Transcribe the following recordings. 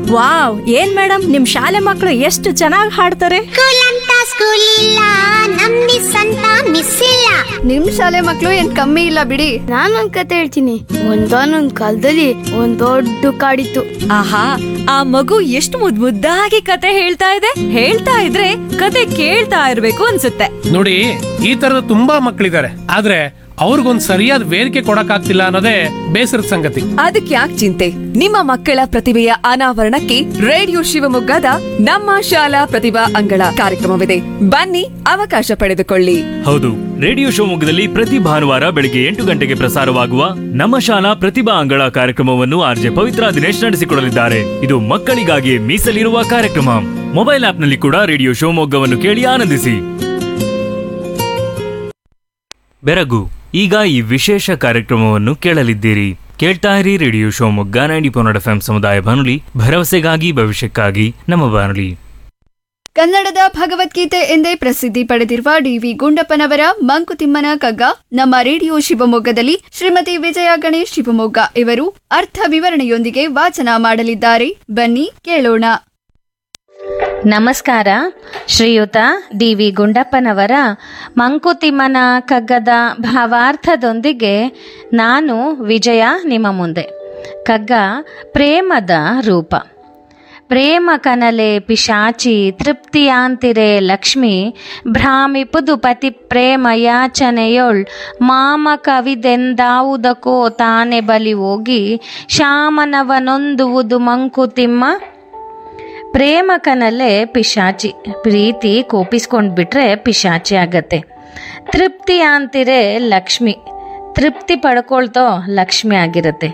Wow, ಏನ್ madam ನಿಮ್ ಶಾಲೆ ಮಕ್ಕಳು ಎಷ್ಟು ಚೆನ್ನಾಗಿ ಹಾಡ್ತಾರೆ. ಸ್ಕೂಲ್ ಅಂತ ಸ್ಕೂಲ್ ಇಲ್ಲ, ನಮ್ ಮಿಸ್ ಅಂತ ಮಿಸ್ ಇಲ್ಲ. ನಿಮ್ ಶಾಲೆ ಮಕ್ಳು ಏನ್ ಕಮ್ಮಿ ಇಲ್ಲ ಬಿಡಿ. ನಾನೊಂದ್ ಕತೆ ಹೇಳ್ತೀನಿ. ಒಂದಾನೊಂದ್ ಕಾಲದಲ್ಲಿ ಒಂದ್ ದೊಡ್ಡ ಕಾಡಿತ್ತು. ಆಹಾ, ಆ ಮಗು ಎಷ್ಟು ಮುದ್ದಾಗಿ ಕತೆ ಹೇಳ್ತಾ ಇದೆ. ಹೇಳ್ತಾ ಇದ್ರೆ ಕತೆ ಕೇಳ್ತಾ ಇರ್ಬೇಕು ಅನ್ಸುತ್ತೆ. ನೋಡಿ, ಈ ತರದ ತುಂಬಾ ಮಕ್ಕಳಿದ್ದಾರೆ, ಆದ್ರೆ ಅವ್ರಿಗೊಂದ್ ಸರಿಯಾದ ವೇದಿಕೆ ಕೊಡಕ್ಕಾಗ್ತಿಲ್ಲ ಅನ್ನೋದೇ ಬೇಸರದ ಸಂಗತಿ. ಅದಕ್ಕೆ ಯಾಕೆ ಚಿಂತೆ? ನಿಮ್ಮ ಮಕ್ಕಳ ಪ್ರತಿಭೆಯ ಅನಾವರಣಕ್ಕೆ ರೇಡಿಯೋ ಶಿವಮೊಗ್ಗದ ನಮ್ಮ ಶಾಲಾ ಪ್ರತಿಭಾ ಅಂಗಳ ಕಾರ್ಯಕ್ರಮವಿದೆ. ಬನ್ನಿ, ಅವಕಾಶ ಪಡೆದುಕೊಳ್ಳಿ. ಹೌದು, ರೇಡಿಯೋ ಶಿವಮೊಗ್ಗದಲ್ಲಿ ಪ್ರತಿ ಭಾನುವಾರ ಬೆಳಗ್ಗೆ 8 ಗಂಟೆಗೆ ಪ್ರಸಾರವಾಗುವ ನಮ್ಮ ಶಾಲಾ ಪ್ರತಿಭಾ ಅಂಗಳ ಕಾರ್ಯಕ್ರಮವನ್ನು ಆರ್ಜೆ ಪವಿತ್ರ ದಿನೇಶ್ ನಡೆಸಿಕೊಡಲಿದ್ದಾರೆ. ಇದು ಮಕ್ಕಳಿಗಾಗಿ ಮೀಸಲಿರುವ ಕಾರ್ಯಕ್ರಮ. ಮೊಬೈಲ್ ಆಪ್ನಲ್ಲಿ ಕೂಡ ರೇಡಿಯೋ ಶಿವಮೊಗ್ಗವನ್ನು ಕೇಳಿ ಆನಂದಿಸಿ. ಬೆರಗು, ಈಗ ಈ ವಿಶೇಷ ಕಾರ್ಯಕ್ರಮವನ್ನು ಕೇಳಲಿದ್ದೀರಿ. ಕೇಳ್ತಾ ಇರಿ ರೇಡಿಯೋ ಶಿವಮೊಗ್ಗ 90.4 FM ಸಮುದಾಯ ಬಾನುಲಿ, ಭರವಸೆಗಾಗಿ ಭವಿಷ್ಯಕ್ಕಾಗಿ ನಮ್ಮ ಬಾನುಲಿ. ಕನ್ನಡದ ಭಗವದ್ಗೀತೆ ಎಂದೇ ಪ್ರಸಿದ್ಧಿ ಪಡೆದಿರುವ ಡಿ.ವಿ. ಗುಂಡಪ್ಪನವರ ಮಂಕುತಿಮ್ಮನ ಕಗ್ಗ ನಮ್ಮ ರೇಡಿಯೋ ಶಿವಮೊಗ್ಗದಲ್ಲಿ ಶ್ರೀಮತಿ ವಿಜಯ ಗಣೇಶ್ ಶಿವಮೊಗ್ಗ ಇವರು ಅರ್ಥ ವಿವರಣೆಯೊಂದಿಗೆ ವಾಚನ ಮಾಡಲಿದ್ದಾರೆ. ಬನ್ನಿ ಕೇಳೋಣ. ನಮಸ್ಕಾರ. ಶ್ರೀಯುತ ಡಿ.ವಿ. ಗುಂಡಪ್ಪನವರ ಮಂಕುತಿಮ್ಮನ ಕಗ್ಗದ ಭಾವಾರ್ಥದೊಂದಿಗೆ ನಾನು ವಿಜಯ ನಿಮ್ಮ ಮುಂದೆ. ಕಗ್ಗ ಪ್ರೇಮದ ರೂಪ. ಪ್ರೇಮ ಕನಲೆ ಪಿಶಾಚಿ ತೃಪ್ತಿಯಾಂತಿರೆ ಲಕ್ಷ್ಮಿ ಭ್ರಾಮಿಪುದು ಪತಿ ಪ್ರೇಮ ಯಾಚನೆಯೊಳ್ ಮಾಮ ಕವಿದೆಂದಾವುದಕೋ ತಾನೆ ಬಲಿ ಹೋಗಿ ಶಾಮನವನೊಂದುವುದು ಮಂಕುತಿಮ್ಮ. ಪ್ರೇಮ ಕನಲೆ ಪಿಶಾಚಿ, ಪ್ರೀತಿ ಕೋಪಿಸ್ಕೊಂಡ್ಬಿಟ್ರೆ ಪಿಶಾಚಿ ಆಗತ್ತೆ. ತೃಪ್ತಿ ಅಂತಿರೆ ಲಕ್ಷ್ಮಿ, ತೃಪ್ತಿ ಪಡ್ಕೊಳ್ತೋ ಲಕ್ಷ್ಮಿ ಆಗಿರತ್ತೆ.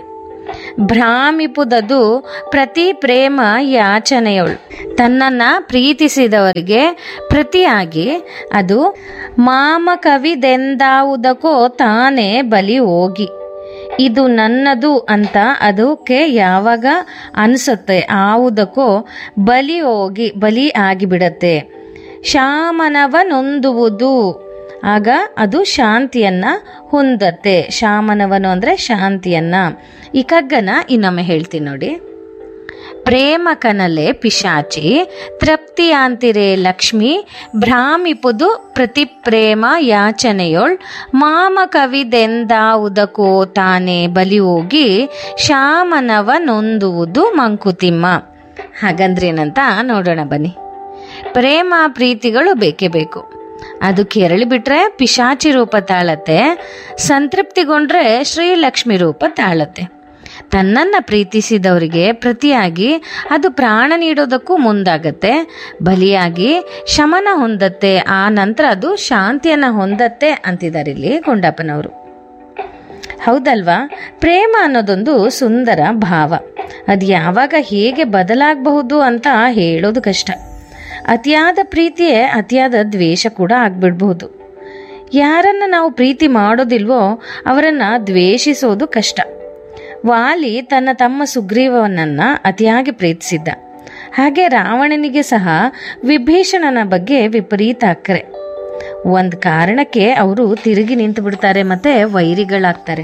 ಭ್ರಾಮಿಪುದದು ಪ್ರತಿ ಪ್ರೇಮ ಯಾಚನೆಯವಳು, ತನ್ನನ್ನ ಪ್ರೀತಿಸಿದವರಿಗೆ ಪ್ರತಿಯಾಗಿ ಅದು ಮಾಮ ಕವಿದೆಂದಾವುದಕ್ಕೋ ತಾನೇ ಬಲಿ ಹೋಗಿ, ಇದು ನನ್ನದು ಅಂತ ಅದಕ್ಕೆ ಯಾವಾಗ ಅನಿಸುತ್ತೆ ಆವುದಕ್ಕೋ ಬಲಿ ಹೋಗಿ ಬಲಿ ಆಗಿಬಿಡತ್ತೆ. ಶಾಮನವನೊಂದುವುದು, ಆಗ ಅದು ಶಾಂತಿಯನ್ನ ಹೊಂದತ್ತೆ. ಶಾಮನವನು ಅಂದರೆ ಶಾಂತಿಯನ್ನ. ಈ ಕಗ್ಗನ ಇನ್ನೊಮ್ಮೆ ಹೇಳ್ತೀನಿ ನೋಡಿ. ಪ್ರೇಮ ಕನಲೆ ಪಿಶಾಚಿ ತೃಪ್ತಿಯಾಂತಿರೆ ಲಕ್ಷ್ಮಿ ಭ್ರಾಮಿಪುದು ಪ್ರತಿ ಪ್ರೇಮ ಯಾಚನೆಯೊಳ್ ಮಾಮ ಕವಿದೆಂದಾವುದಕೋ ತಾನೇ ಬಲಿ ಹೋಗಿ ಶಾಮನವನೊಂದುವುದು ಮಂಕುತಿಮ್ಮ. ಹಾಗಂದ್ರೇನಂತ ನೋಡೋಣ ಬನ್ನಿ. ಪ್ರೇಮ ಪ್ರೀತಿಗಳು ಬೇಕೇ ಬೇಕು. ಅದು ಕೆರಳಿ ಬಿಟ್ರೆ ಪಿಶಾಚಿ ರೂಪ ತಾಳತ್ತೆ, ಸಂತೃಪ್ತಿಗೊಂಡ್ರೆ ಶ್ರೀಲಕ್ಷ್ಮಿ ರೂಪ ತಾಳತ್ತೆ. ತನ್ನನ್ನ ಪ್ರೀತಿಸಿದವರಿಗೆ ಪ್ರತಿಯಾಗಿ ಅದು ಪ್ರಾಣ ನೀಡೋದಕ್ಕೂ ಮುಂದಾಗತ್ತೆ, ಬಲಿಯಾಗಿ ಶಮನ ಹೊಂದತ್ತೆ, ಆ ನಂತರ ಅದು ಶಾಂತಿಯನ್ನ ಹೊಂದತ್ತೆ ಅಂತಿದ್ದಾರೆ ಇಲ್ಲಿ ಗುಂಡಪ್ಪನವರು. ಹೌದಲ್ವಾ? ಪ್ರೇಮ ಅನ್ನೋದೊಂದು ಸುಂದರ ಭಾವ. ಅದು ಯಾವಾಗ ಹೇಗೆ ಬದಲಾಗಬಹುದು ಅಂತ ಹೇಳೋದು ಕಷ್ಟ. ಅತಿಯಾದ ಪ್ರೀತಿಯೇ ಅತಿಯಾದ ದ್ವೇಷ ಕೂಡ ಆಗ್ಬಿಡ್ಬಹುದು. ಯಾರನ್ನ ನಾವು ಪ್ರೀತಿ ಮಾಡೋದಿಲ್ವೋ ಅವರನ್ನ ದ್ವೇಷಿಸೋದು ಕಷ್ಟ. ವಾಲಿ ತನ್ನ ತಮ್ಮ ಸುಗ್ರೀವನನ್ನ ಅತಿಯಾಗಿ ಪ್ರೀತಿಸಿದ್ದ. ಹಾಗೆ ರಾವಣನಿಗೆ ಸಹ ವಿಭೀಷಣನ ಬಗ್ಗೆ ವಿಪರೀತ ಅಕ್ಕರೆ. ಒಂದು ಕಾರಣಕ್ಕೆ ಅವರು ತಿರುಗಿ ನಿಂತು ಬಿಡ್ತಾರೆ, ಮತ್ತೆ ವೈರಿಗಳಾಗ್ತಾರೆ.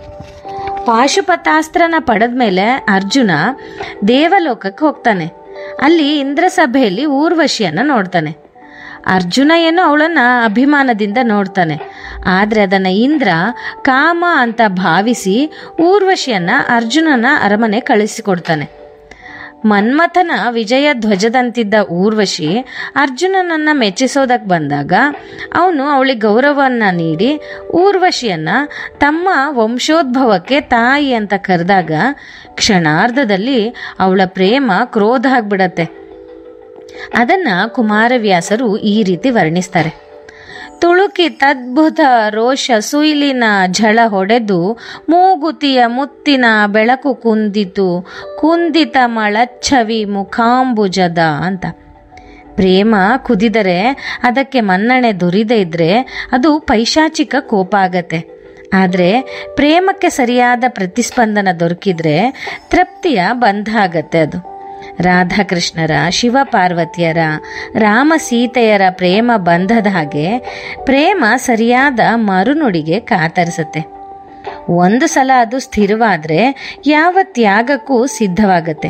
ಪಾಶುಪತಾಸ್ತ್ರನ ಪಡೆದ್ಮೇಲೆ ಅರ್ಜುನ ದೇವಲೋಕಕ್ಕೆ ಹೋಗ್ತಾನೆ. ಅಲ್ಲಿ ಇಂದ್ರ ಸಭೆಯಲ್ಲಿ ಊರ್ವಶಿಯನ್ನ ನೋಡ್ತಾನೆ. ಅರ್ಜುನ ಏನೋ ಅವಳನ್ನ ಅಭಿಮಾನದಿಂದ ನೋಡ್ತಾನೆ, ಆದರೆ ಅದನ್ನ ಇಂದ್ರ ಕಾಮ ಅಂತ ಭಾವಿಸಿ ಊರ್ವಶಿಯನ್ನ ಅರ್ಜುನನ ಅರಮನೆ ಕಳಿಸಿಕೊಡ್ತಾನೆ. ಮನ್ಮಥನ ವಿಜಯ ಧ್ವಜದಂತಿದ್ದ ಊರ್ವಶಿ ಅರ್ಜುನನನ್ನ ಮೆಚ್ಚಿಸೋದಕ್ಕೆ ಬಂದಾಗ ಅವನು ಅವಳಿಗೆ ಗೌರವನ್ನ ನೀಡಿ ಊರ್ವಶಿಯನ್ನ ತಮ್ಮ ವಂಶೋದ್ಭವಕ್ಕೆ ತಾಯಿ ಅಂತ ಕರೆದಾಗ ಕ್ಷಣಾರ್ಧದಲ್ಲಿ ಅವಳ ಪ್ರೇಮ ಕ್ರೋಧ ಆಗ್ಬಿಡತ್ತೆ. ಅದನ್ನ ಕುಮಾರವ್ಯಾಸರು ಈ ರೀತಿ ವರ್ಣಿಸ್ತಾರೆ. ತುಳುಕಿ ತದ್ಭುತ ರೋಷ ಸುಯಿಲಿನ ಝಳ ಹೊಡೆದು ಮೂಗುತಿಯ ಮುತ್ತಿನ ಬೆಳಕು ಕುಂದಿತು ಕುಂದಿತ ಮಳಚ್ಛವಿ ಮುಖಾಂಬುಜದ ಅಂತ. ಪ್ರೇಮ ಕುದಿದರೆ, ಅದಕ್ಕೆ ಮನ್ನಣೆ ದೊರೆಯದೇ ಇದ್ರೆ ಅದು ಪೈಶಾಚಿಕ ಕೋಪ ಆಗತ್ತೆ. ಆದರೆ ಪ್ರೇಮಕ್ಕೆ ಸರಿಯಾದ ಪ್ರತಿಸ್ಪಂದನ ದೊರಕಿದ್ರೆ ತೃಪ್ತಿಯ ಬಂಧ ಆಗತ್ತೆ. ಅದು ರಾಧಾಕೃಷ್ಣರ, ಶಿವ ಪಾರ್ವತಿಯರ, ರಾಮ ಸೀತೆಯರ ಪ್ರೇಮ ಬಂಧದ ಹಾಗೆ ಪ್ರೇಮ ಸರಿಯಾದ ಮರುನುಡಿಗೆ ಕಾತರಿಸುತ್ತೆ. ಒಂದು ಸಲ ಅದು ಸ್ಥಿರವಾದರೆ ಯಾವ ತ್ಯಾಗಕ್ಕೂ ಸಿದ್ಧವಾಗತ್ತೆ.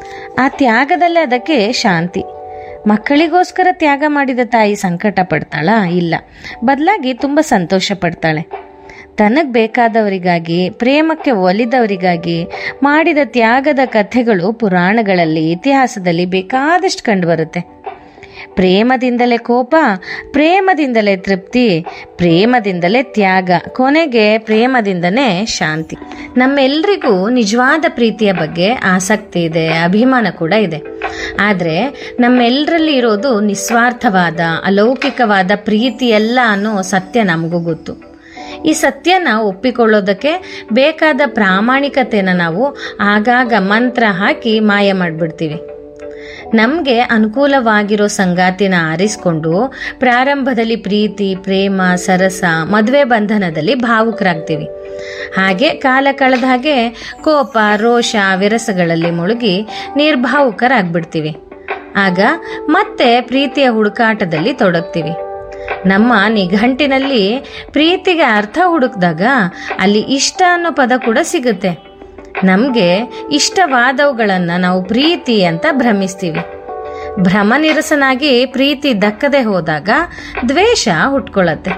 ಆ ತ್ಯಾಗದಲ್ಲೇ ಅದಕ್ಕೆ ಶಾಂತಿ. ಮಕ್ಕಳಿಗೋಸ್ಕರ ತ್ಯಾಗ ಮಾಡಿದ ತಾಯಿ ಸಂಕಟ ಪಡ್ತಾಳಾ? ಇಲ್ಲ, ಬದಲಾಗಿ ತುಂಬ ಸಂತೋಷ ಪಡ್ತಾಳೆ. ತನಗೆ ಬೇಕಾದವರಿಗಾಗಿ, ಪ್ರೇಮಕ್ಕೆ ಒಲಿದವರಿಗಾಗಿ ಮಾಡಿದ ತ್ಯಾಗದ ಕಥೆಗಳು ಪುರಾಣಗಳಲ್ಲಿ, ಇತಿಹಾಸದಲ್ಲಿ ಬೇಕಾದಷ್ಟು ಕಂಡುಬರುತ್ತೆ. ಪ್ರೇಮದಿಂದಲೇ ಕೋಪ, ಪ್ರೇಮದಿಂದಲೇ ತೃಪ್ತಿ, ಪ್ರೇಮದಿಂದಲೇ ತ್ಯಾಗ, ಕೊನೆಗೆ ಪ್ರೇಮದಿಂದನೇ ಶಾಂತಿ. ನಮ್ಮೆಲ್ರಿಗೂ ನಿಜವಾದ ಪ್ರೀತಿಯ ಬಗ್ಗೆ ಆಸಕ್ತಿ ಇದೆ, ಅಭಿಮಾನ ಕೂಡ ಇದೆ. ಆದರೆ ನಮ್ಮೆಲ್ಲರಲ್ಲಿ ಇರೋದು ನಿಸ್ವಾರ್ಥವಾದ, ಅಲೌಕಿಕವಾದ ಪ್ರೀತಿಯಲ್ಲ ಅನ್ನೋ ಸತ್ಯ ನಮಗೂ ಗೊತ್ತು. ಈ ಸತ್ಯನ ಒಪ್ಪಿಕೊಳ್ಳೋದಕ್ಕೆ ಬೇಕಾದ ಪ್ರಾಮಾಣಿಕತೆನ ನಾವು ಆಗಾಗ ಮಂತ್ರ ಹಾಕಿ ಮಾಯ ಮಾಡಿಬಿಡ್ತೀವಿ. ನಮಗೆ ಅನುಕೂಲವಾಗಿರೋ ಸಂಗಾತಿನ ಆರಿಸ್ಕೊಂಡು ಪ್ರಾರಂಭದಲ್ಲಿ ಪ್ರೀತಿ, ಪ್ರೇಮ, ಸರಸ, ಮದುವೆ ಬಂಧನದಲ್ಲಿ ಭಾವುಕರಾಗ್ತೀವಿ. ಹಾಗೆ ಕಾಲ ಕಳೆದ ಹಾಗೆ ಕೋಪ, ರೋಷ, ವಿರಸಗಳಲ್ಲಿ ಮುಳುಗಿ ನಿರ್ಭಾವುಕರಾಗ್ಬಿಡ್ತೀವಿ. ಆಗ ಮತ್ತೆ ಪ್ರೀತಿಯ ಹುಡುಕಾಟದಲ್ಲಿ ತೊಡಗ್ತೀವಿ. ನಮ್ಮ ನಿಘಂಟಿನಲ್ಲಿ ಪ್ರೀತಿಗೆ ಅರ್ಥ ಹುಡುಕಿದಾಗ ಅಲ್ಲಿ ಇಷ್ಟ ಅನ್ನೋ ಪದ ಕೂಡ ಸಿಗುತ್ತೆ. ನಮಗೆ ಇಷ್ಟವಾದವುಗಳನ್ನು ನಾವು ಪ್ರೀತಿ ಅಂತ ಭ್ರಮಿಸ್ತೀವಿ. ಭ್ರಮ ನಿರಸನಾಗಿ ಪ್ರೀತಿ ದಕ್ಕದೆ ಹೋದಾಗ ದ್ವೇಷ ಹುಟ್ಕೊಳ್ಳತ್ತೆ.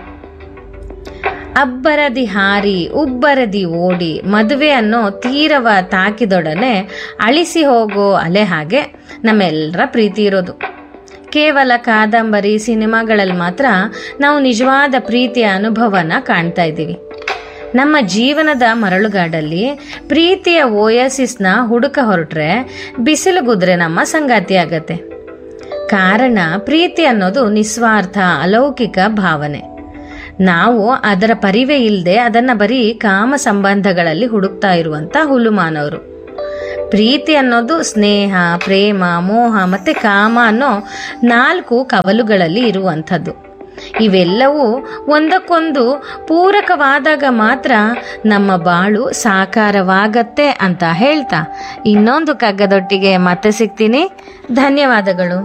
ಅಬ್ಬರದಿ ಹಾರಿ ಉಬ್ಬರದಿ ಓಡಿ ಮದುವೆ ಅನ್ನೋ ತೀರವ ತಾಕಿದೊಡನೆ ಅಳಿಸಿ ಹೋಗೋ ಅಲೆ ಹಾಗೆ ನಮ್ಮೆಲ್ಲರ ಪ್ರೀತಿ ಇರೋದು. ಕೇವಲ ಕಾದಂಬರಿ, ಸಿನಿಮಾಗಳಲ್ಲಿ ಮಾತ್ರ ನಾವು ನಿಜವಾದ ಪ್ರೀತಿಯ ಅನುಭವನ ಕಾಣ್ತಾ ಇದ್ದೀವಿ. ನಮ್ಮ ಜೀವನದ ಮರಳುಗಾಡಲ್ಲಿ ಪ್ರೀತಿಯ ಓಯಸಿಸ್ನ ಹುಡುಕ ಹೊರಟ್ರೆ ಬಿಸಿಲುಗುದ್ರೆ ನಮ್ಮ ಸಂಗಾತಿ ಆಗತ್ತೆ. ಕಾರಣ ಪ್ರೀತಿ ಅನ್ನೋದು ನಿಸ್ವಾರ್ಥ, ಅಲೌಕಿಕ ಭಾವನೆ. ನಾವು ಅದರ ಪರಿವೆ ಇಲ್ಲದೆ ಅದನ್ನು ಬರೀ ಕಾಮ ಸಂಬಂಧಗಳಲ್ಲಿ ಹುಡುಕ್ತಾ ಇರುವಂಥ ಹುಲುಮಾನವರು. ಪ್ರೀತಿ ಅನ್ನೋದು ಸ್ನೇಹ, ಪ್ರೇಮ, ಮೋಹ ಮತ್ತು ಕಾಮ ಅನ್ನೋ 4 ಕವಲುಗಳಲ್ಲಿ ಇರುವಂಥದ್ದು. ಇವೆಲ್ಲವೂ ಒಂದಕ್ಕೊಂದು ಪೂರಕವಾದಾಗ ಮಾತ್ರ ನಮ್ಮ ಬಾಳು ಸಾಕಾರವಾಗತ್ತೆ ಅಂತ ಹೇಳ್ತಾ ಇನ್ನೊಂದು ಕಗ್ಗದೊಟ್ಟಿಗೆ ಮತ್ತೆ ಸಿಗ್ತೀನಿ. ಧನ್ಯವಾದಗಳು.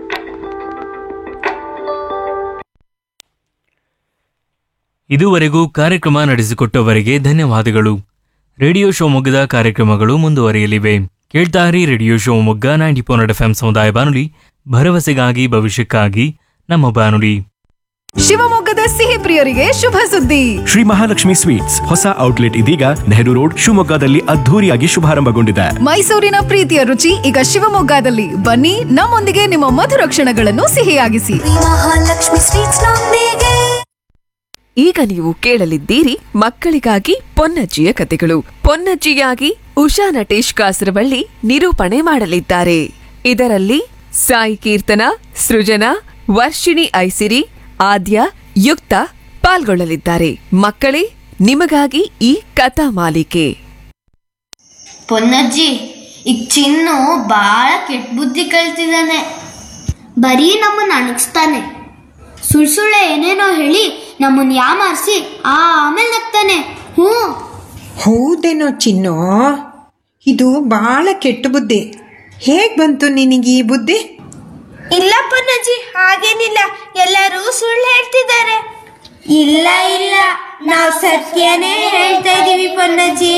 ಇದುವರೆಗೂ ಕಾರ್ಯಕ್ರಮ ನಡೆಸಿಕೊಟ್ಟವರಿಗೆ ಧನ್ಯವಾದಗಳು. ರೇಡಿಯೋ ಶಿವಮೊಗ್ಗದ ಕಾರ್ಯಕ್ರಮಗಳು ಮುಂದುವರಿಯಲಿವೆ. ಕೇಳ್ತಾರಿ ರೇಡಿಯೋ ಶಿವಮೊಗ್ಗ 90.4 FM ಸಮುದಾಯ ಬಾನುಲಿ, ಭರವಸೆಗಾಗಿ ಭವಿಷ್ಯಕ್ಕಾಗಿ ನಮ್ಮ ಬಾನುಲಿ. ಶಿವಮೊಗ್ಗದ ಸಿಹಿ ಪ್ರಿಯರಿಗೆ ಶುಭ ಸುದ್ದಿ. ಶ್ರೀ ಮಹಾಲಕ್ಷ್ಮಿ ಸ್ವೀಟ್ಸ್ ಹೊಸ ಔಟ್ಲೆಟ್ ಇದೀಗ ನೆಹರು ರೋಡ್ ಶಿವಮೊಗ್ಗದಲ್ಲಿ ಅದ್ಧೂರಿಯಾಗಿ ಶುಭಾರಂಭಗೊಂಡಿದೆ. ಮೈಸೂರಿನ ಪ್ರೀತಿಯ ರುಚಿ ಈಗ ಶಿವಮೊಗ್ಗದಲ್ಲಿ. ಬನ್ನಿ, ನಮ್ಮೊಂದಿಗೆ ನಿಮ್ಮ ಮಧುರ ಕ್ಷಣಗಳನ್ನು ಸಿಹಿಯಾಗಿಸಿ. ಮಹಾಲಕ್ಷ್ಮಿ ಸ್ವೀಟ್ಸ್ ನೊಂದಿಗೆ. ಈಗ ನೀವು ಕೇಳಲಿದ್ದೀರಿ ಮಕ್ಕಳಿಗಾಗಿ ಪೊನ್ನಜ್ಜಿಯ ಕಥೆಗಳು. ಪೊನ್ನಜ್ಜಿಯಾಗಿ ಉಷಾ ನಟೇಶ್ ಕಾಸರವಳ್ಳಿ ನಿರೂಪಣೆ ಮಾಡಲಿದ್ದಾರೆ. ಇದರಲ್ಲಿ ಸಾಯಿ ಕೀರ್ತನ, ಸೃಜನಾ, ವರ್ಷಿಣಿ ಐಸಿರಿ, ಆದ್ಯ, ಯುಕ್ತ ಪಾಲ್ಗೊಳ್ಳಲಿದ್ದಾರೆ. ಮಕ್ಕಳೇ, ನಿಮಗಾಗಿ ಈ ಕಥಾ ಮಾಲಿಕೆ. ಪೊನ್ನಜ್ಜಿ, ಈಗ ಚಿನ್ನು ಬಾಳ ಕೆಟ್ಟ ಬುದ್ಧಿ ಕಲ್ತಿದ್ದಾನೆ. ಬರೀ ನಮ್ಮನ್ನ ಅಣಗಿಸ್ತಾನೆ. ಸುಳ್ಳೆ ಏನೇನೋ ಹೇಳಿ ನಮ್ಮನ್ನ ಯಾಮಾರಿಸಿ ಆಮೇಲೆ ನಗ್ತಾನೆ. ಹೌದೇನೋ ಚಿನ್ನು, ಇದು ಬಹಳ ಕೆಟ್ಟ ಬುದ್ಧಿ. ಹೇಗ್ ಬಂತು ನಿನಗೆ ಈ ಬುದ್ಧಿ? ಇಲ್ಲ ಪೊನ್ನಜ್ಜಿ, ಹಾಗೇನಿಲ್ಲ. ಎಲ್ಲರೂ ಸುಳ್ಳು ಹೇಳ್ತಿದ್ದಾರೆ. ಇಲ್ಲ ಇಲ್ಲ, ನಾವು ಸತ್ಯನೇ ಹೇಳ್ತಾ ಇದೀವಿ ಪೊನ್ನಜ್ಜಿ.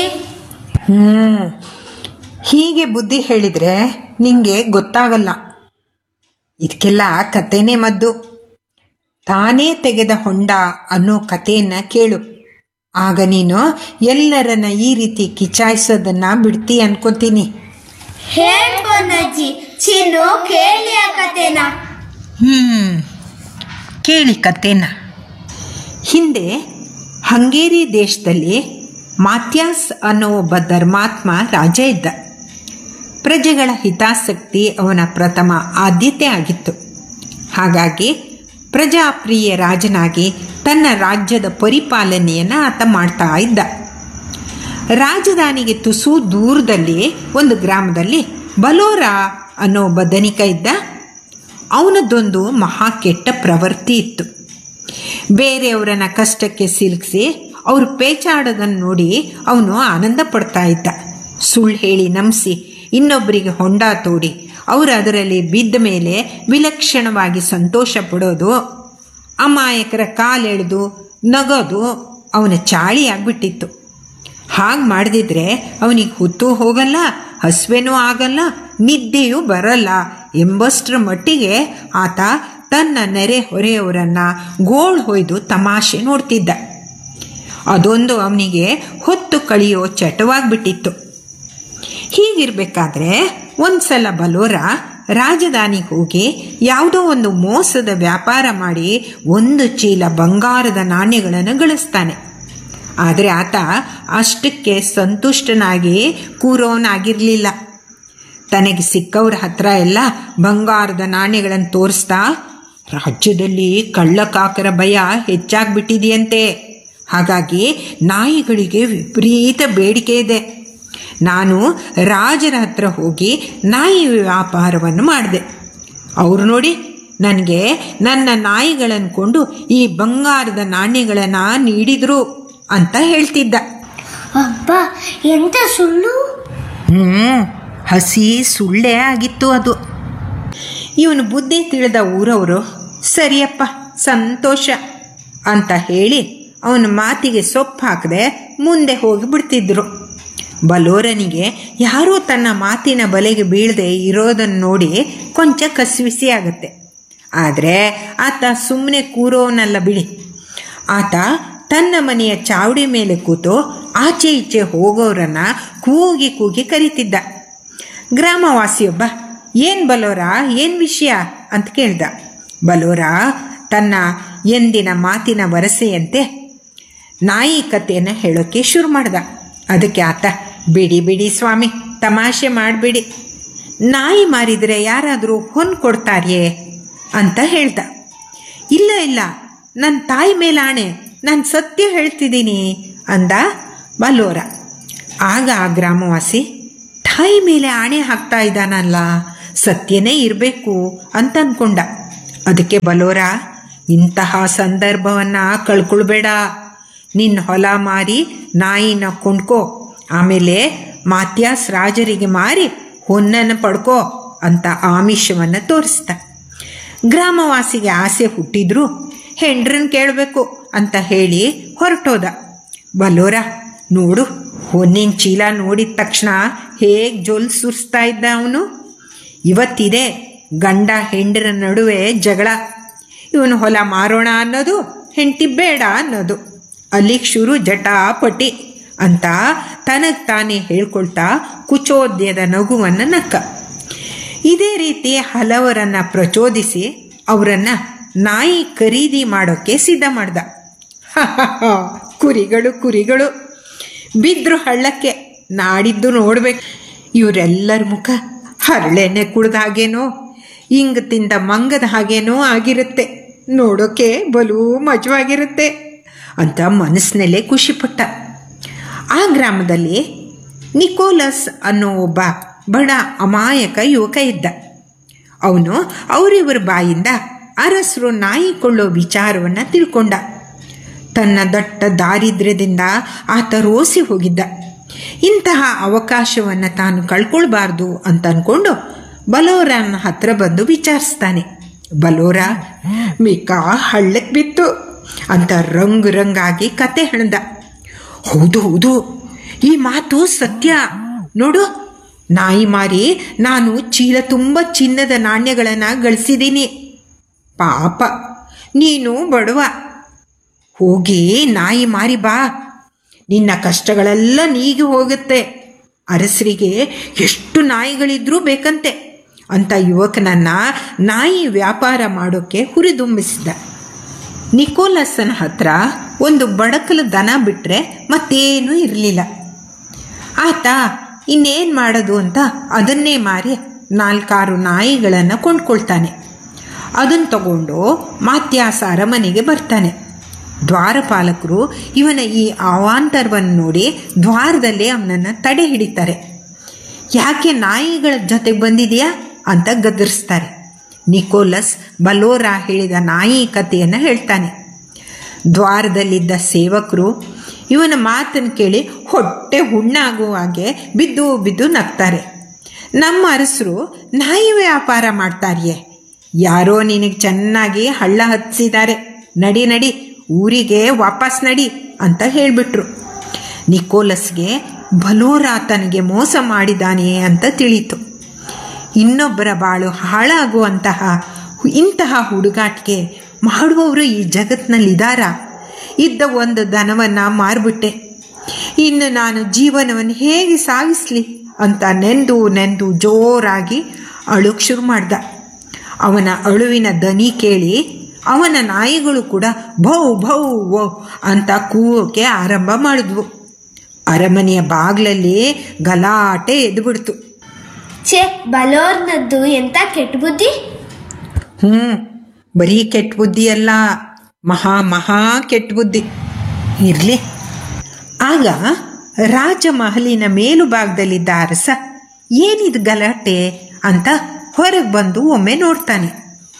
ಹೀಗೆ ಬುದ್ಧಿ ಹೇಳಿದ್ರೆ ನಿಂಗೆ ಗೊತ್ತಾಗಲ್ಲ. ಇದಕ್ಕೆಲ್ಲ ಕಥೆನೇ ಮದ್ದು. ತಾನೇ ತೆಗೆದ ಹೊಂಡ ಅನ್ನೋ ಕಥೆಯನ್ನ ಕೇಳು. ಆಗ ನೀನು ಎಲ್ಲರನ್ನ ಈ ರೀತಿ ಕಿಚಾಯಿಸೋದನ್ನ ಬಿಡ್ತಿ ಅನ್ಕೋತೀನಿ. ಹೇಳ್ ಪೊನ್ನಜ್ಜಿ, ಚಿನ್ನು ಕೇಳಿ ಆ ಕಥೆನ. ಕೇಳಿ ಕಥೆನ. ಹಿಂದೆ ಹಂಗೇರಿ ದೇಶದಲ್ಲಿ ಮಾತ್ಯಾಸ್ ಅನ್ನೋ ಒಬ್ಬ ಧರ್ಮಾತ್ಮ ರಾಜ ಇದ್ದ. ಪ್ರಜೆಗಳ ಹಿತಾಸಕ್ತಿ ಅವನ ಪ್ರಥಮ ಆದ್ಯತೆ ಆಗಿತ್ತು. ಹಾಗಾಗಿ ಪ್ರಜಾಪ್ರಿಯ ರಾಜನಾಗಿ ತನ್ನ ರಾಜ್ಯದ ಪರಿಪಾಲನೆಯನ್ನು ಆತ ಮಾಡ್ತಾ ಇದ್ದ. ರಾಜಧಾನಿಗೆ ತುಸು ದೂರದಲ್ಲಿ ಒಂದು ಗ್ರಾಮದಲ್ಲಿ ಬಲೋರ ಅನ್ನೋ ಒಬ್ಬ ಧನಿಕ ಇದ್ದ. ಅವನದ್ದೊಂದು ಮಹಾ ಕೆಟ್ಟ ಪ್ರವೃತ್ತಿ ಇತ್ತು. ಬೇರೆಯವರನ್ನ ಕಷ್ಟಕ್ಕೆ ಸಿಲುಕಿಸಿ ಅವರು ಪೇಚಾಡೋದನ್ನು ನೋಡಿ ಅವನು ಆನಂದ ಪಡ್ತಾ ಇದ್ದ. ಸುಳ್ಳು ಹೇಳಿ ನಂಬಿಸಿ ಇನ್ನೊಬ್ಬರಿಗೆ ಹೊಂಡ ತೋಡಿ ಅವರು ಅದರಲ್ಲಿ ಬಿದ್ದ ಮೇಲೆ ವಿಲಕ್ಷಣವಾಗಿ ಸಂತೋಷ ಪಡೋದು, ಅಮಾಯಕರ ಕಾಲೆಳೆದು ನಗೋದು ಅವನ ಚಾಳಿ ಆಗಿಬಿಟ್ಟಿತ್ತು. ಹಾಗೆ ಮಾಡದಿದ್ರೆ ಅವನಿಗೆ ಹೊತ್ತು ಹೋಗಲ್ಲ, ಹಸುವೆನೂ ಆಗಲ್ಲ, ನಿದ್ದೆಯೂ ಬರಲ್ಲ ಎಂಬಷ್ಟರ ಮಟ್ಟಿಗೆ ಆತ ತನ್ನ ನೆರೆ ಹೊರೆಯವರನ್ನು ಗೋಳು ಹೊಯ್ದು ತಮಾಷೆ ನೋಡ್ತಿದ್ದ. ಅದೊಂದು ಅವನಿಗೆ ಹೊತ್ತು ಕಳೆಯೋ ಚಟವಾಗಿಬಿಟ್ಟಿತ್ತು. ಹೀಗಿರಬೇಕಾದ್ರೆ ಒಂದು ಸಲ ಬಲೋರ ರಾಜಧಾನಿಗೆ ಹೋಗಿ ಯಾವುದೋ ಒಂದು ಮೋಸದ ವ್ಯಾಪಾರ ಮಾಡಿ 1 ಚೀಲ ಬಂಗಾರದ ನಾಣ್ಯಗಳನ್ನು ಗಳಿಸ್ತಾನೆ. ಆದರೆ ಆತ ಅಷ್ಟಕ್ಕೆ ಸಂತುಷ್ಟನಾಗಿ ಕೂರೋನಾಗಿರಲಿಲ್ಲ. ತನಗೆ ಸಿಕ್ಕವ್ರ ಹತ್ರ ಎಲ್ಲ ಬಂಗಾರದ ನಾಣ್ಯಗಳನ್ನು ತೋರಿಸ್ತಾ, ರಾಜ್ಯದಲ್ಲಿ ಕಳ್ಳಕಾಕರ ಭಯ ಹೆಚ್ಚಾಗ್ಬಿಟ್ಟಿದೆಯಂತೆ, ಹಾಗಾಗಿ ನಾಯಿಗಳಿಗೆ ವಿಪರೀತ ಬೇಡಿಕೆ ಇದೆ. ನಾನು ರಾಜರ ಹತ್ರ ಹೋಗಿ ನಾಯಿ ವ್ಯಾಪಾರವನ್ನು ಮಾಡಿದೆ. ಅವರು ನೋಡಿ ನನಗೆ ನನ್ನ ನಾಯಿಗಳನ್ನು ಕೊಂಡು ಈ ಬಂಗಾರದ ನಾಣ್ಯಗಳನ್ನು ನೀಡಿದರು ಅಂತ ಹೇಳ್ತಿದ್ದ. ಅಬ್ಬ, ಎಂತ ಸುಳ್ಳು! ಹಸಿ ಸುಳ್ಳೇ ಆಗಿತ್ತು ಅದು. ಇವನು ಬುದ್ಧಿ ತಿಳಿದ ಊರವರು ಸರಿಯಪ್ಪ ಸಂತೋಷ ಅಂತ ಹೇಳಿ ಅವನ ಮಾತಿಗೆ ಸೊಪ್ಪು ಹಾಕದೆ ಮುಂದೆ ಹೋಗಿ ಬಿಡ್ತಿದ್ರು. ಬಲೋರನಿಗೆ ಯಾರೂ ತನ್ನ ಮಾತಿನ ಬಲೆಗೆ ಬೀಳದೆ ಇರೋದನ್ನು ನೋಡಿ ಕೊಂಚ ಕಸಿವಿಸಿ ಆಗುತ್ತೆ. ಆದರೆ ಆತ ಸುಮ್ಮನೆ ಕೂರೋನಲ್ಲ ಬಿಡಿ. ಆತ ತನ್ನ ಮನೆಯ ಚಾವಡಿ ಮೇಲೆ ಕೂತು ಆಚೆ ಈಚೆ ಹೋಗೋರನ್ನ ಕೂಗಿ ಕೂಗಿ ಕರೀತಿದ್ದ. ಗ್ರಾಮವಾಸಿಯೊಬ್ಬ, ಏನು ಬಲೋರ, ಏನು ವಿಷಯ ಅಂತ ಕೇಳ್ದ. ಬಲೋರ ತನ್ನ ಎಂದಿನ ಮಾತಿನ ವರಸೆಯಂತೆ ನಾಯಿ ಕಥೆಯನ್ನು ಹೇಳೋಕ್ಕೆ ಶುರು ಮಾಡ್ದ. ಅದಕ್ಕೆ ಆತ, ಬಿಡಿ ಬಿಡಿ ಸ್ವಾಮಿ, ತಮಾಷೆ ಮಾಡಬೇಡಿ, ನಾಯಿ ಮಾರಿದರೆ ಯಾರಾದರೂ ಹೊನ್ ಕೊಡ್ತಾರಿಯೇ ಅಂತ ಹೇಳ್ದ. ಇಲ್ಲ ಇಲ್ಲ, ನನ್ನ ತಾಯಿ ಮೇಲೆ ಆಣೆ, ನಾನು ಸತ್ಯ ಹೇಳ್ತಿದ್ದೀನಿ ಅಂದ ಬಲೋರ. ಆಗ ಆ ಗ್ರಾಮವಾಸಿ, ತಾಯಿ ಮೇಲೆ ಆಣೆ ಹಾಕ್ತಾ ಇದ್ದಾನಲ್ಲ, ಸತ್ಯನೇ ಇರಬೇಕು ಅಂತ ಅಂದ್ಕೊಂಡ. ಅದಕ್ಕೆ ಬಲೋರ, ಇಂತಹ ಸಂದರ್ಭವನ್ನು ಕಳ್ಕೊಳ್ಬೇಡ, ನಿನ್ನ ಹೊಲ ಮಾರಿ ನಾಯಿನ ಕೊಂಡ್ಕೋ, ಆಮೇಲೆ ಮಾತ್ಯಾಸ್ ರಾಜರಿಗೆ ಮಾರಿ ಹೊನ್ನನ್ನು ಪಡ್ಕೋ ಅಂತ ಆಮಿಷವನ್ನು ತೋರಿಸ್ದ. ಗ್ರಾಮವಾಸಿಗೆ ಆಸೆ ಹುಟ್ಟಿದ್ರು ಹೆಂಡ್ರನ್ನ ಕೇಳಬೇಕು ಅಂತ ಹೇಳಿ ಹೊರಟೋದ. ಬಲೋರ ನೋಡು, ಹೊನ್ನಿನ ಚೀಲ ನೋಡಿದ ತಕ್ಷಣ ಹೇಗೆ ಜೊಲ್ ಸುರಿಸ್ತಾ ಇದ್ದ ಅವನು. ಇವತ್ತಿದೆ ಗಂಡ ಹೆಂಡರ ನಡುವೆ ಜಗಳ. ಇವನು ಹೊಲ ಮಾರೋಣ ಅನ್ನೋದು, ಹೆಂಡತಿ ಬೇಡ ಅನ್ನೋದು, ಅಲ್ಲಿಗೆ ಶುರು ಜಟಾಪಟಿ ಅಂತ ತನಗೆ ತಾನೇ ಹೇಳ್ಕೊಳ್ತಾ ಕುಚೋದ್ಯದ ನಗುವನ್ನು ನಕ್ಕ. ಇದೇ ರೀತಿ ಹಲವರನ್ನು ಪ್ರಚೋದಿಸಿ ಅವರನ್ನು ನಾಯಿ ಖರೀದಿ ಮಾಡೋಕ್ಕೆ ಸಿದ್ಧ ಮಾಡ್ದ. ಕುರಿಗಳು ಕುರಿಗಳು ಬಿದ್ರು ಹಳ್ಳಕ್ಕೆ, ನಾಡಿದ್ದು ನೋಡ್ಬೇಕು. ಇವರೆಲ್ಲರ ಮುಖ ಹರಳೆಣ್ಣೆ ಕುಡ್ದ ಹಾಗೇನೋ, ಹಿಂಗ ತಿಂದ ಮಂಗದ ಹಾಗೇನೋ ಆಗಿರುತ್ತೆ, ನೋಡೋಕೆ ಬಲೂ ಮಜವಾಗಿರುತ್ತೆ ಅಂತ ಮನಸ್ಸಿನಲ್ಲೇ ಖುಷಿಪಟ್ಟ. ಆ ಗ್ರಾಮದಲ್ಲಿ ನಿಕೋಲಸ್ ಅನ್ನೋ ಒಬ್ಬ ಬಡ ಅಮಾಯಕ ಯುವಕ ಇದ್ದ. ಅವನು ಅವರಿವರ ಬಾಯಿಂದ ಅರಸರು ನಾಯಿ ಕೊಳ್ಳೋ ವಿಚಾರವನ್ನು ತಿಳ್ಕೊಂಡ. ತನ್ನ ದಟ್ಟ ದಾರಿದ್ರ್ಯದಿಂದ ಆತ ರೋಸಿ ಹೋಗಿದ್ದ. ಇಂತಹ ಅವಕಾಶವನ್ನು ತಾನು ಕಳ್ಕೊಳ್ಬಾರ್ದು ಅಂತ ಅಂದ್ಕೊಂಡು ಬಲೋರನ ಹತ್ರ ಬಂದು ವಿಚಾರಿಸ್ತಾನೆ. ಬಲೋರ, ಮಿಕಾ ಹಳ್ಳಕ್ಕೆ ಬಿತ್ತು ಅಂತ ರಂಗಾಗಿ ಕತೆ ಹೇಳ್ದ. ಹೌದು ಹೌದು, ಈ ಮಾತು ಸತ್ಯ. ನೋಡು, ನಾಯಿ ಮಾರಿ ನಾನು ಚೀಲ ತುಂಬ ಚಿನ್ನದ ನಾಣ್ಯಗಳನ್ನು ಗಳಿಸಿದ್ದೀನಿ. ಪಾಪ ನೀನು ಬಡವ, ಹೋಗಿ ನಾಯಿ ಮಾರಿ ಬಾ, ನಿನ್ನ ಕಷ್ಟಗಳೆಲ್ಲ ನೀಗಿ ಹೋಗುತ್ತೆ. ಅರಸರಿಗೆ ಎಷ್ಟು ನಾಯಿಗಳಿದ್ರೂ ಬೇಕಂತೆ ಅಂತ ಯುವಕನನ್ನು ನಾಯಿ ವ್ಯಾಪಾರ ಮಾಡೋಕ್ಕೆ ಹುರಿದುಂಬಿಸಿದ. ನಿಕೋಲಸನ ಹತ್ರ ಒಂದು ಬಡಕಲು ದನ ಬಿಟ್ಟರೆ ಮತ್ತೇನೂ ಇರಲಿಲ್ಲ. ಆತ ಇನ್ನೇನು ಮಾಡೋದು ಅಂತ ಅದನ್ನೇ ಮಾರಿ 4-6 ನಾಯಿಗಳನ್ನು ಕೊಂಡ್ಕೊಳ್ತಾನೆ. ಅದನ್ನು ತಗೊಂಡು ಮಾತ್ಯಾಸ ಅರಮನೆಗೆ ಬರ್ತಾನೆ. ದ್ವಾರಪಾಲಕರು ಇವನ ಈ ಅವಾಂತರವನ್ನು ನೋಡಿ ದ್ವಾರದಲ್ಲಿ ಅವನನ್ನು ತಡೆ ಹಿಡಿತಾರೆ. ಯಾಕೆ ನಾಯಿಗಳ ಜೊತೆಗೆ ಬಂದಿದೆಯಾ ಅಂತ ಗದರಿಸ್ತಾರೆ. ನಿಕೋಲಸ್ ಬಲೋರ ಹೇಳಿದ ನಾಯಿ ಕಥೆಯನ್ನು ಹೇಳ್ತಾನೆ. ದ್ವಾರದಲ್ಲಿದ್ದ ಸೇವಕರು ಇವನ ಮಾತನ್ನು ಕೇಳಿ ಹೊಟ್ಟೆ ಹುಣ್ಣಾಗುವ ಹಾಗೆ ಬಿದ್ದು ಬಿದ್ದು ನಗ್ತಾರೆ. ನಮ್ಮ ಅರಸರು ನಾಯಿ ವ್ಯಾಪಾರ ಮಾಡ್ತಾರಿಯೇ, ಯಾರೋ ನಿನಗೆ ಚೆನ್ನಾಗಿ ಹಳ್ಳ ಹತ್ತಿಸಿದ್ದಾರೆ, ನಡಿ ನಡಿ ಊರಿಗೆ ವಾಪಸ್ ನಡಿ ಅಂತ ಹೇಳಿಬಿಟ್ರು. ನಿಕೋಲಸ್ಗೆ ಬಲೋರ ತನಗೆ ಮೋಸ ಮಾಡಿದ್ದಾನೆ ಅಂತ ತಿಳಿತು. ಇನ್ನೊಬ್ಬರ ಬಾಳು ಹಾಳಾಗುವಂತಹ ಇಂತಹ ಹುಡುಗಾಟಿಕೆ ಮಾಡುವವರು ಈ ಜಗತ್ತಿನಲ್ಲಿದ್ದಾರಾ? ಇದ್ದ ಒಂದು ದನವನ್ನು ಮಾರಿಬಿಟ್ಟೆ, ಇನ್ನು ನಾನು ಜೀವನವನ್ನು ಹೇಗೆ ಸಾಗಿಸಲಿ ಅಂತ ನೆಂದು ಜೋರಾಗಿ ಅಳುಕ್ಕೆ ಶುರು ಮಾಡ್ದ. ಅವನ ಅಳುವಿನ ದನಿ ಕೇಳಿ ಅವನ ನಾಯಿಗಳು ಕೂಡ ಭೌ ಭೌ ಓ ಅಂತ ಕೂಗೋಕೆ ಆರಂಭ ಮಾಡಿದ್ವು. ಅರಮನೆಯ ಬಾಗ್ಲಲ್ಲಿ ಗಲಾಟೆ ಎದ್ಬಿಡ್ತು. ಛೇ, ಬಲೋರ್ನದ್ದು ಎಂತ ಕೆಟ್ಟ ಬುದ್ಧಿ! ಬರೀ ಕೆಟ್ಟ ಬುದ್ಧಿ ಅಲ್ಲ, ಮಹಾ ಕೆಟ್ಟ ಬುದ್ಧಿ. ಇರಲಿ. ಆಗ ರಾಜಮಹಲಿನ ಮೇಲು ಭಾಗದಲ್ಲಿದ್ದ ಅರಸ ಏನಿದು ಗಲಾಟೆ ಅಂತ ಹೊರಗೆ ಬಂದು ಒಮ್ಮೆ ನೋಡ್ತಾನೆ.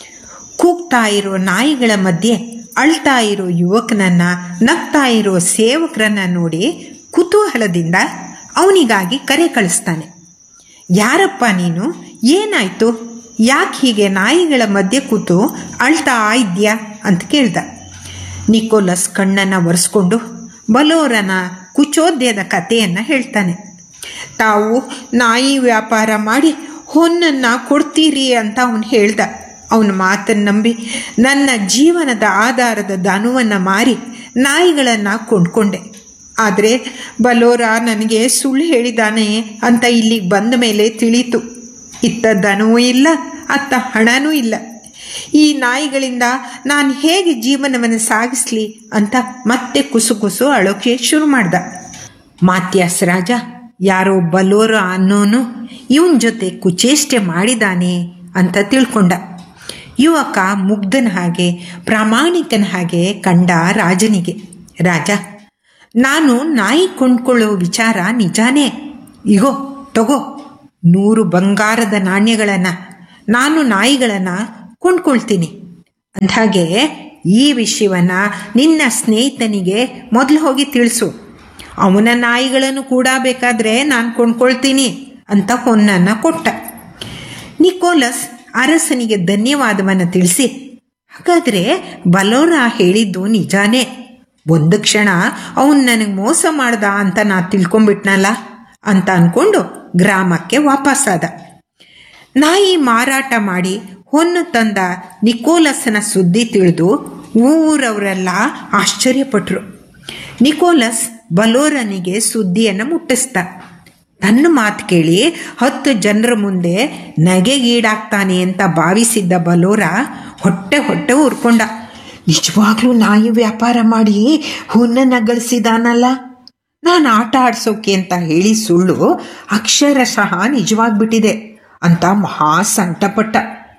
ಕೂಗ್ತಾ ಇರೋ ನಾಯಿಗಳ ಮಧ್ಯೆ ಅಳ್ತಾ ಇರೋ ಯುವಕನನ್ನ, ನಗ್ತಾ ಇರೋ ಸೇವಕರನ್ನ ನೋಡಿ ಕುತೂಹಲದಿಂದ ಅವನಿಗಾಗಿ ಕರೆ ಕಳಿಸ್ತಾನೆ. ಯಾರಪ್ಪ ನೀನು? ಏನಾಯ್ತು? ಯಾಕೆ ಹೀಗೆ ನಾಯಿಗಳ ಮಧ್ಯೆ ಕೂತು ಅಳ್ತಾ ಇದ್ಯಾ ಅಂತ ಕೇಳ್ದ. ನಿಕೋಲಸ್ ಕಣ್ಣನ್ನು ಒರೆಸ್ಕೊಂಡು ಬಲೋರನ ಕುಚೋದ್ಯದ ಕಥೆಯನ್ನು ಹೇಳ್ತಾನೆ. ತಾವು ನಾಯಿ ವ್ಯಾಪಾರ ಮಾಡಿ ಹೊನ್ನನ್ನು ಕೊಡ್ತೀರಿ ಅಂತ ಅವನು ಹೇಳ್ದ. ಅವನ ಮಾತನ್ನು ನಂಬಿ ನನ್ನ ಜೀವನದ ಆಧಾರದ ದನುವನ್ನು ಮಾರಿ ನಾಯಿಗಳನ್ನು ಕೊಂಡ್ಕೊಂಡೆ. ಆದರೆ ಬಲೋರ ನನಗೆ ಸುಳ್ಳು ಹೇಳಿದಾನೆ ಅಂತ ಇಲ್ಲಿಗೆ ಬಂದ ಮೇಲೆ ತಿಳಿತು. ಇತ್ತ ದನವೂ ಇಲ್ಲ, ಅತ್ತ ಹಣನೂ ಇಲ್ಲ. ಈ ನಾಯಿಗಳಿಂದ ನಾನು ಹೇಗೆ ಜೀವನವನ್ನು ಸಾಗಿಸ್ಲಿ ಅಂತ ಮತ್ತೆ ಕುಸು ಅಳೋಕೆ ಶುರು ಮಾಡ್ದ. ಮಾತ್ಯಾಸ್ ರಾಜ ಯಾರೋ ಬಲೋರ ಅನ್ನೋನು ಇವನ ಜೊತೆ ಕುಚೇಷ್ಟೆ ಮಾಡಿದಾನೆ ಅಂತ ತಿಳ್ಕೊಂಡ. ಯುವಕ ಮುಗ್ಧನ ಹಾಗೆ ಪ್ರಾಮಾಣಿಕನ ಹಾಗೆ ಕಂಡ ರಾಜನಿಗೆ, ರಾಜ, ನಾನು ನಾಯಿ ಕೊಂಡ್ಕೊಳ್ಳೋ ವಿಚಾರ ನಿಜಾನೇ. ಇಗೋ ತಗೋ 100 ಬಂಗಾರದ ನಾಣ್ಯಗಳನ್ನು, ನಾನು ನಾಯಿಗಳನ್ನು ಕೊಂಡ್ಕೊಳ್ತೀನಿ. ಅಂದ್ಹಾಗೆ ಈ ವಿಷಯವನ್ನು ನಿನ್ನ ಸ್ನೇಹಿತನಿಗೆ ಮೊದಲು ಹೋಗಿ ತಿಳಿಸು. ಅವನ ನಾಯಿಗಳನ್ನು ಕೂಡ ಬೇಕಾದರೆ ನಾನು ಕೊಂಡ್ಕೊಳ್ತೀನಿ ಅಂತ ಹೊನ್ನನ್ನು ಕೊಟ್ಟ. ನಿಕೋಲಸ್ ಅರಸನಿಗೆ ಧನ್ಯವಾದವನ್ನು ತಿಳಿಸಿ, ಹಾಗಾದರೆ ಬಲೋರ ಹೇಳಿದ್ದು ನಿಜಾನೇ, ಒಂದು ಕ್ಷಣ ಅವನು ನನಗೆ ಮೋಸ ಮಾಡ್ದ ಅಂತ ನಾ ತಿಳ್ಕೊಂಬಿಟ್ನಲ್ಲ ಅಂತ ಅಂದ್ಕೊಂಡು ಗ್ರಾಮಕ್ಕೆ ವಾಪಸ್ಸಾದ. ನಾಯಿ ಮಾರಾಟ ಮಾಡಿ ಹೊನ್ನು ತಂದ ನಿಕೋಲಸ್ನ ಸುದ್ದಿ ತಿಳಿದು ಊರವರೆಲ್ಲ ಆಶ್ಚರ್ಯಪಟ್ಟರು. ನಿಕೋಲಸ್ ಬಲೋರನಿಗೆ ಸುದ್ದಿಯನ್ನು ಮುಟ್ಟಿಸ್ದ. ತನ್ನ ಮಾತು ಕೇಳಿ 10 ಜನರ ಮುಂದೆ ನಗೆಗೀಡಾಗ್ತಾನೆ ಅಂತ ಭಾವಿಸಿದ್ದ ಬಲೋರ ಹೊಟ್ಟೆ ಉರ್ಕೊಂಡ. ನಿಜವಾಗ್ಲೂ ನಾಯಿ ವ್ಯಾಪಾರ ಮಾಡಿ ಹುನ್ನನ್ನು ಗಳಿಸಿದಾನಲ್ಲ, ನಾನು ಆಟ ಆಡ್ಸೋಕೆ ಅಂತ ಹೇಳಿ ಸುಳ್ಳು ಅಕ್ಷರಶಃ ನಿಜವಾಗ್ಬಿಟ್ಟಿದೆ ಅಂತ ಮಹಾ ಸಂಕಟಪಟ್ಟ.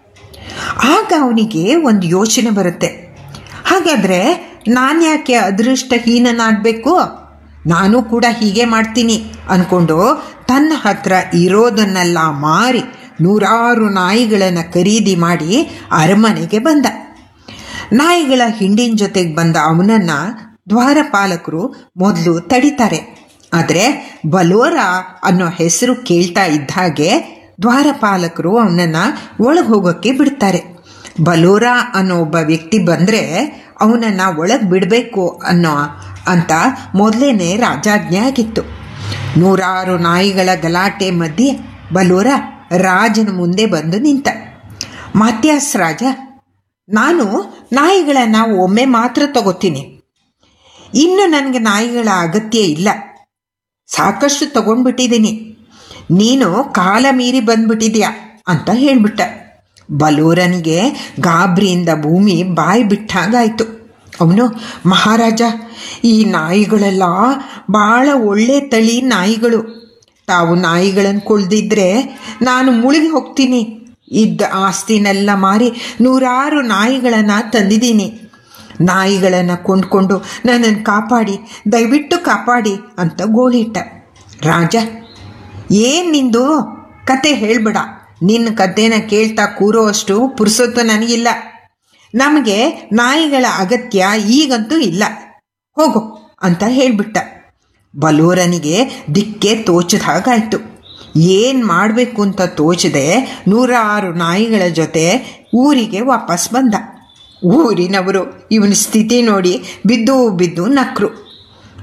ಆಗ ಅವನಿಗೆ ಒಂದು ಯೋಚನೆ ಬರುತ್ತೆ. ಹಾಗಾದರೆ ನಾನು ಯಾಕೆ ಅದೃಷ್ಟಹೀನನಾಗಬೇಕು? ನಾನು ಕೂಡ ಹೀಗೆ ಮಾಡ್ತೀನಿ ಅಂದ್ಕೊಂಡು ತನ್ನ ಹತ್ರ ಇರೋದನ್ನೆಲ್ಲ ಮಾರಿ 100 ನಾಯಿಗಳನ್ನು ಖರೀದಿ ಮಾಡಿ ಅರಮನೆಗೆ ಬಂದ. ನಾಯಿಗಳ ಹಿಂಡಿನ ಜೊತೆಗೆ ಬಂದ ಅವನನ್ನು ದ್ವಾರಪಾಲಕರು ಮೊದಲು ತಡಿತಾರೆ. ಆದರೆ ಬಲೋರ ಅನ್ನೋ ಹೆಸರು ಕೇಳ್ತಾ ಇದ್ದ ಹಾಗೆ ದ್ವಾರಪಾಲಕರು ಅವನನ್ನು ಒಳಗೆ ಹೋಗೋಕ್ಕೆ ಬಿಡ್ತಾರೆ. ಬಲೋರ ಅನ್ನೋ ಒಬ್ಬ ವ್ಯಕ್ತಿ ಬಂದರೆ ಅವನನ್ನು ಒಳಗೆ ಬಿಡಬೇಕು ಅಂತ ಮೊದಲೇ ರಾಜಾಜ್ಞೆ ಆಗಿತ್ತು. 100 ನಾಯಿಗಳ ಗಲಾಟೆ ಮಧ್ಯೆ ಬಲೋರ ರಾಜನ ಮುಂದೆ ಬಂದು ನಿಂತ. ಮಾತ್ಯಾಸ್ ರಾಜ, ನಾನು ನಾಯಿಗಳನ್ನು ಒಮ್ಮೆ ಮಾತ್ರ ತಗೋತೀನಿ, ಇನ್ನು ನನಗೆ ನಾಯಿಗಳ ಅಗತ್ಯ ಇಲ್ಲ, ಸಾಕಷ್ಟು ತಗೊಂಡ್ಬಿಟ್ಟಿದ್ದೀನಿ, ನೀನು ಕಾಲ ಮೀರಿ ಬಂದ್ಬಿಟ್ಟಿದ್ಯಾ ಅಂತ ಹೇಳಿಬಿಟ್ಟ. ಬಲೋರನಿಗೆ ಗಾಬರಿಯಿಂದ ಭೂಮಿ ಬಾಯಿ ಬಿಟ್ಟಾಗಾಯಿತು. ಅವನು, ಮಹಾರಾಜ, ಈ ನಾಯಿಗಳೆಲ್ಲ ಭಾಳ ಒಳ್ಳೆ ತಳಿ ನಾಯಿಗಳು, ತಾವು ನಾಯಿಗಳನ್ನು ಕೊಳ್ದಿದ್ರೆ ನಾನು ಮುಳುಗಿ ಹೋಗ್ತೀನಿ, ಇದ್ದ ಆಸ್ತಿನೆಲ್ಲ ಮಾರಿ 100 ನಾಯಿಗಳನ್ನು ತಂದಿದ್ದೀನಿ, ನಾಯಿಗಳನ್ನು ಕೊಂಡ್ಕೊಂಡು ನನ್ನನ್ನು ಕಾಪಾಡಿ, ದಯವಿಟ್ಟು ಕಾಪಾಡಿ ಅಂತ ಗೋಳಿಟ್ಟ. ರಾಜ, ಏನು ನಿಂದು ಕತೆ ಹೇಳ್ಬೇಡ, ನಿನ್ನ ಕತೆನ ಕೇಳ್ತಾ ಕೂರೋವಷ್ಟು ಪುರುಸೊತ್ತು ನನಗಿಲ್ಲ, ನಮಗೆ ನಾಯಿಗಳ ಅಗತ್ಯ ಈಗಂತೂ ಇಲ್ಲ, ಹೋಗು ಅಂತ ಹೇಳಿಬಿಟ್ಟ. ಬಲೋರನಿಗೆ ದಿಕ್ಕೆ ತೋಚದ ಹಾಗಾಯಿತು. ಏನು ಮಾಡಬೇಕು ಅಂತ ತೋಚದೆ 106 ನಾಯಿಗಳ ಜೊತೆ ಊರಿಗೆ ವಾಪಸ್ ಬಂದ. ಊರಿನವರು ಇವನ ಸ್ಥಿತಿ ನೋಡಿ ಬಿದ್ದು ನಕ್ರು.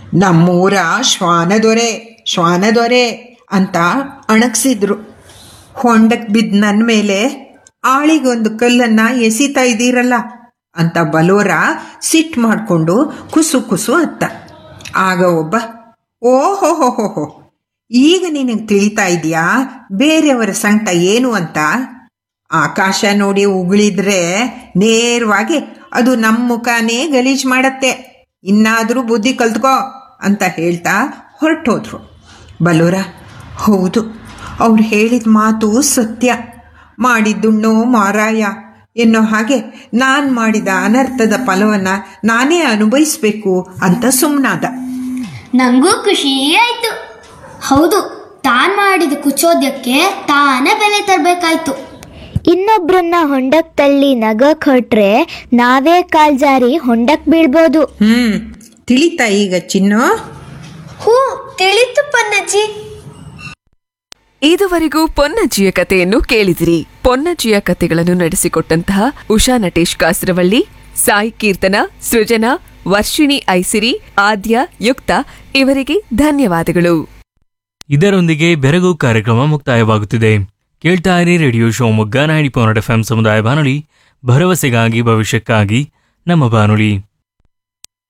ನಮ್ಮೂರ ಶ್ವಾನದೊರೆ ಅಂತ ಅಣಗಿಸಿದ್ರು. ಹೊಂಡಕ್ಕೆ ಬಿದ್ದ ನನ್ನ ಮೇಲೆ ಆಳಿಗೊಂದು ಕಲ್ಲನ್ನ ಎಸಿತಾ ಇದ್ದೀರಲ್ಲ ಅಂತ ಬಲೋರ ಸಿಟ್ಟು ಮಾಡಿಕೊಂಡು ಕುಸು ಕುಸು ಅತ್ತ. ಆಗ ಒಬ್ಬ, ಓಹೋ, ಈಗ ನಿನಗೆ ತಿಳಿತಾ ಇದೆಯಾ ಬೇರೆಯವರ ಸಂಕಟ ಏನು ಅಂತ? ಆಕಾಶ ನೋಡಿ ಉಗುಳಿದ್ರೆ ನೇರವಾಗಿ ಅದು ನಮ್ಮ ಮುಖನೇ ಗಲೀಜ್ ಮಾಡತ್ತೆ, ಇನ್ನಾದರೂ ಬುದ್ಧಿ ಕಲ್ತ್ಕೋ ಅಂತ ಹೇಳ್ತಾ ಹೊರಟೋದ್ರು. ಬಲೋರ, ಹೌದು, ಅವ್ರು ಹೇಳಿದ ಮಾತು ಸತ್ಯ, ಮಾಡಿದ್ದುಣ್ಣೋ ಮಾರಾಯ ಎನ್ನೋ ಹಾಗೆ ನಾನು ಮಾಡಿದ ಅನರ್ಥದ ಫಲವನ್ನು ನಾನೇ ಅನುಭವಿಸ್ಬೇಕು ಅಂತ ಸುಮ್ಮನಾದ. ನಂಗೂ ಖುಷಿ ಆಯ್ತು. ಹೌದು, ತಾನ್ ಮಾಡಿದ ಕುಚೋದ್ಯಕ್ಕೆ ತಾನೇ ಬೆಲೆ ತರಬೇಕಾಯ್ತು. ಇನ್ನೊಬ್ರನ್ನ ಹೊಂಡಕ್ ತಳ್ಳಿ ನಗಕ್ ಹೊಟ್ರೆ ನಾವೇ ಕಾಲ್ ಜಾರಿ ಹೊಂಡಕ್ ಬೀಳ್ಬೋದು. ತಿಳಿತಾ ಈಗ ಚಿನ್ನು? ಹೂ, ತಿಳಿತು ಪನ್ನಜ್ಜಿ. ಇದುವರೆಗೂ ಪೊನ್ನಜ್ಜಿಯ ಕಥೆಯನ್ನು ಕೇಳಿದಿರಿ. ಪೊನ್ನಜ್ಜಿಯ ಕಥೆಗಳನ್ನು ನಡೆಸಿಕೊಟ್ಟಂತಹ ಉಷಾ ನಟೇಶ್ ಕಾಸರವಳ್ಳಿ, ಸಾಯಿ ಕೀರ್ತನ, ಸೃಜನಾ, ವರ್ಷಿಣಿ ಐಸಿರಿ, ಆದ್ಯ, ಯುಕ್ತ ಇವರಿಗೆ ಧನ್ಯವಾದಗಳು. ಇದರೊಂದಿಗೆ ಬೆರಗು ಕಾರ್ಯಕ್ರಮ ಮುಕ್ತಾಯವಾಗುತ್ತಿದೆ. ಕೇಳ್ತಾ ಇರಿ ರೇಡಿಯೋ ಶಿವಮೊಗ್ಗ 90.8 FM ಸಮುದಾಯ ಬಾನುಲಿ, ಭರವಸೆಗಾಗಿ ಭವಿಷ್ಯಕ್ಕಾಗಿ ನಮ್ಮ ಬಾನುಲಿ.